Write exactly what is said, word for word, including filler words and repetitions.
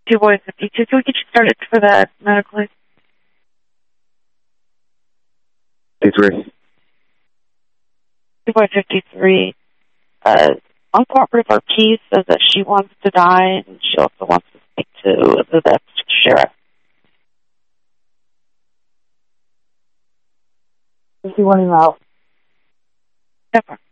Two boys fifty-two. Can we get you started for that medically? fifty-three. Two boy fifty-three. Uh, uncooperative Ortiz says that she wants to die, and she also wants to speak to the best sheriff. fifty-one and out. Never.